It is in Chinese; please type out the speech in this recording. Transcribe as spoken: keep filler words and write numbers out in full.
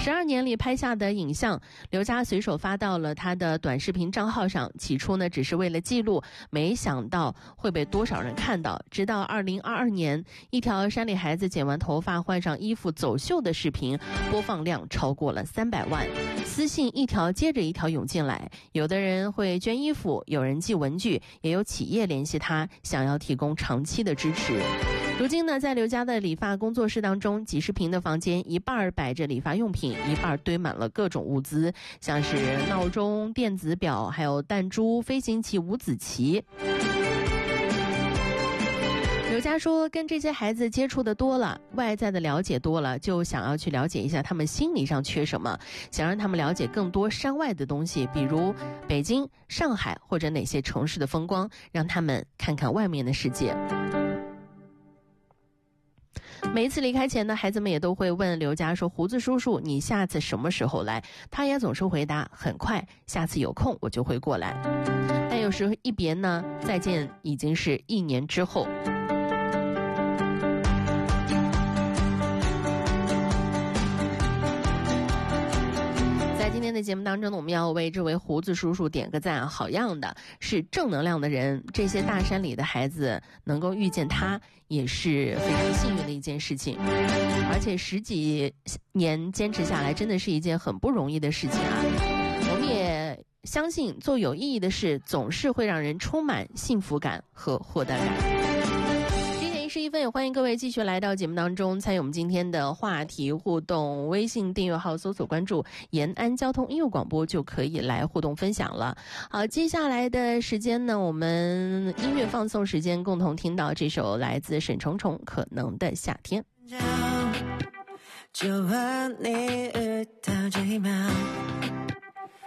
十二年里拍下的影像，刘佳随手发到了他的短视频账号上。起初呢，只是为了记录，没想到会被多少人看到。直到二零二二年，一条山里孩子剪完头发、换上衣服走秀的视频，播放量超过了三百万。私信一条接着一条涌进来，有的人会捐衣服，有人寄文具，也有企业联系他，想要提供长期的支持。如今呢，在刘佳的理发工作室当中，几十平的房间，一半摆着理发用品，一半堆满了各种物资，像是闹钟、电子表，还有弹珠、飞行棋、五子棋。刘佳说，跟这些孩子接触的多了，外在的了解多了，就想要去了解一下他们心理上缺什么，想让他们了解更多山外的东西，比如北京、上海或者哪些城市的风光，让他们看看外面的世界。每一次离开前呢，孩子们也都会问刘佳说，胡子叔叔你下次什么时候来？他也总是回答很快，下次有空我就会过来。但有时候一别呢，再见已经是一年之后。在今天的节目当中呢，我们要为这位胡子叔叔点个赞，好样的，是正能量的人。这些大山里的孩子能够遇见他，也是非常幸运的一件事情。而且十几年坚持下来，真的是一件很不容易的事情啊。我们也相信，做有意义的事总是会让人充满幸福感和获得感。十一分，也欢迎各位继续来到节目当中，参与我们今天的话题互动。微信订阅号搜索关注延安交通音乐广播，就可以来互动分享了。好，接下来的时间呢，我们音乐放送时间，共同听到这首来自沈重重《可能的夏天》。 就和你遇到这一秒，